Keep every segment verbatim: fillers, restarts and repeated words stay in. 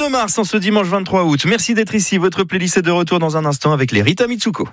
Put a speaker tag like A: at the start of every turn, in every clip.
A: Bruno Mars en ce dimanche vingt-trois août. Merci d'être ici. Votre playlist est de retour dans un instant avec les Rita Mitsuko.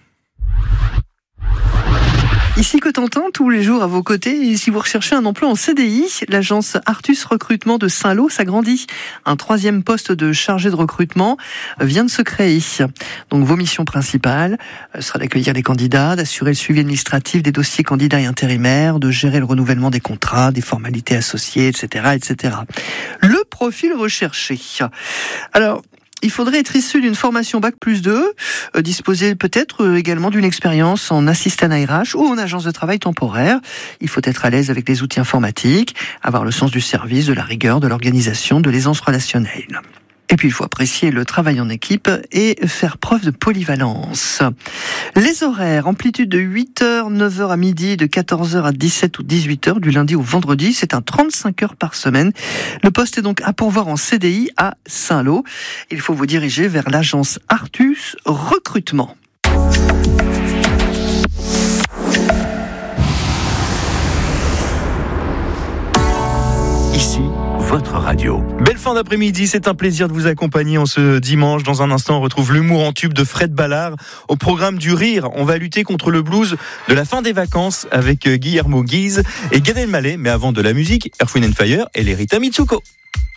B: Ici Cotentin, tous les jours à vos côtés. Et si vous recherchez un emploi en C D I, l'agence Artus Recrutement de Saint-Lô s'agrandit. Un troisième poste de chargé de recrutement vient de se créer. Donc vos missions principales sera d'accueillir les candidats, d'assurer le suivi administratif des dossiers candidats et intérimaires, de gérer le renouvellement des contrats, des formalités associées, et cetera, et cetera. Le profil recherché. Alors, il faudrait être issu d'une formation bac plus deux, euh, disposer peut-être euh, également d'une expérience en assistant R H ou en agence de travail temporaire. Il faut être à l'aise avec les outils informatiques, avoir le sens du service, de la rigueur, de l'organisation, de l'aisance relationnelle. Et puis il faut apprécier le travail en équipe et faire preuve de polyvalence. Les horaires, amplitude de huit heures, neuf heures à midi, de quatorze heures à dix-sept ou dix-huit heures, du lundi au vendredi, c'est un trente-cinq heures par semaine. Le poste est donc à pourvoir en C D I à Saint-Lô. Il faut vous diriger vers l'agence Artus Recrutement.
C: Ici, votre radio.
A: Belle fin d'après-midi, c'est un plaisir de vous accompagner en ce dimanche. Dans un instant, on retrouve l'humour en tube de Fred Ballard. Au programme du rire, on va lutter contre le blues de la fin des vacances avec Guillermo Guise et Gad Elmaleh. Mais avant de la musique, Earth, Wind and Fire et les Rita Mitsuko.